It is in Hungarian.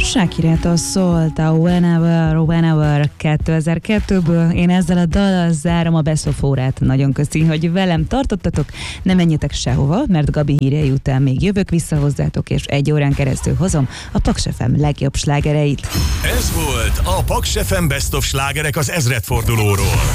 Shakirától szólt a Whenever 2002-ből. Én ezzel a dallal zárom a Best of órát. Nagyon köszi, hogy velem tartottatok. Ne menjetek sehova, mert Gabi hírei után még jövök vissza hozzátok, és 1 órán keresztül hozom a Paks FM legjobb slágereit. Ez volt a Paks FM Best of slágerek az ezredfordulóról.